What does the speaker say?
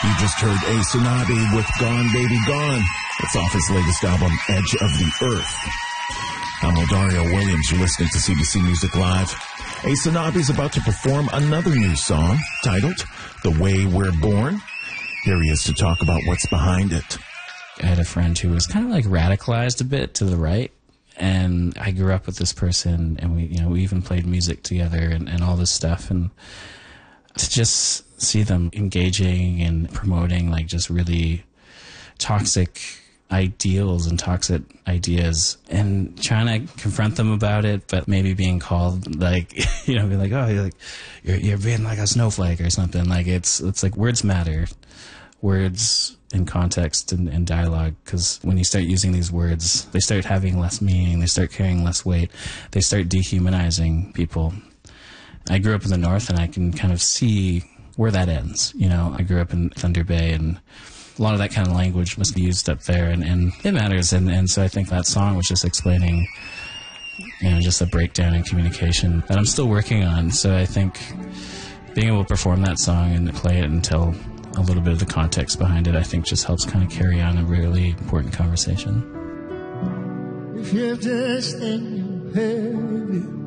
You just heard Ace Anabi with Gone Baby Gone. It's off his latest album, Edge of the Earth. I'm Odario Williams. You're listening to CBC Music Live. Ace Anabi's about to perform another new song titled The Way We're Born. Here he is to talk about what's behind it. I had a friend who was kind of like radicalized a bit to the right. And I grew up with this person, and we even played music together and all this stuff. And to just see them engaging and promoting like just really toxic ideals and toxic ideas and trying to confront them about it, but maybe being called like, be like, oh, you're being like a snowflake or something. Like it's like words matter. Words in context and dialogue, because when you start using these words, they start having less meaning, they start carrying less weight, they start dehumanizing people. I grew up in the North, and I can kind of see where that ends. I grew up in Thunder Bay, and a lot of that kind of language was used up there, and it matters. And so I think that song was just explaining, just a breakdown in communication that I'm still working on. So I think being able to perform that song and play it and tell a little bit of the context behind it, I think just helps kind of carry on a really important conversation. If you're just in your head,